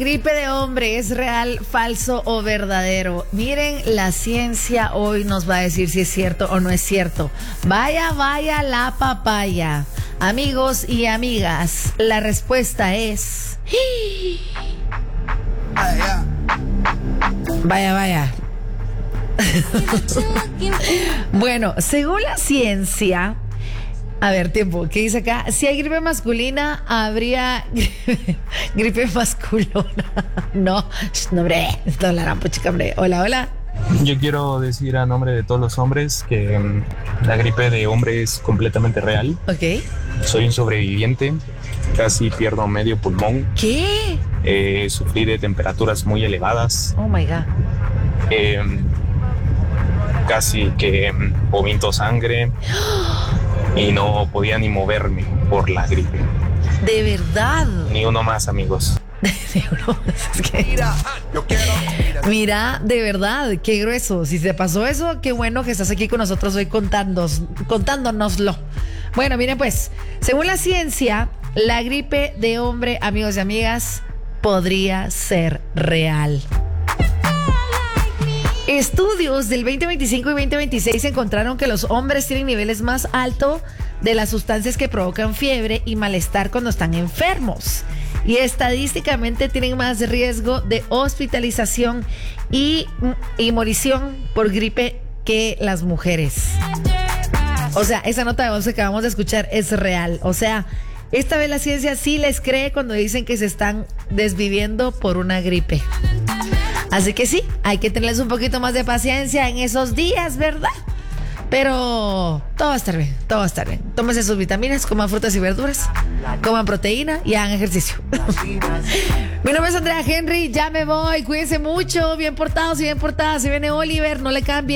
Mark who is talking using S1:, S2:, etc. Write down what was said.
S1: Gripe de hombre, ¿es real, falso o verdadero? Miren, la ciencia hoy nos va a decir si es cierto o no es cierto. Vaya la papaya. Amigos y amigas, la respuesta es... Vaya. Bueno, según la ciencia... A ver, tiempo, ¿qué dice acá? Si hay gripe masculina, habría gripe masculona. No, hombre, esto es la gran puchica, hombre. Hola.
S2: Yo quiero decir a nombre de todos los hombres que la gripe de hombre es completamente real.
S1: Ok.
S2: Soy un sobreviviente, casi pierdo medio pulmón.
S1: ¿Qué?
S2: Sufrí de temperaturas muy elevadas.
S1: Oh my God.
S2: Casi que vomito sangre y no podía ni moverme por la gripe.
S1: ¿De verdad?
S2: Ni uno más, amigos.
S1: Es que... Mira, de verdad, qué grueso. Si te pasó eso, qué bueno que estás aquí con nosotros hoy contándonoslo. Bueno, miren pues, según la ciencia, la gripe de hombre, amigos y amigas, podría ser real. Estudios del 2025 y 2026 encontraron que los hombres tienen niveles más altos de las sustancias que provocan fiebre y malestar cuando están enfermos. Y estadísticamente tienen más riesgo de hospitalización y morición por gripe que las mujeres. O sea, esa nota de voz que acabamos de escuchar es real. O sea, esta vez la ciencia sí les cree cuando dicen que se están desviviendo por una gripe. Así que sí, hay que tenerles un poquito más de paciencia en esos días, ¿verdad? Pero todo va a estar bien. Tómense sus vitaminas, coman frutas y verduras, coman proteína y hagan ejercicio. Mi nombre es Andrea Henry, ya me voy, cuídense mucho, bien portados y bien portadas. Si viene Oliver, no le cambien.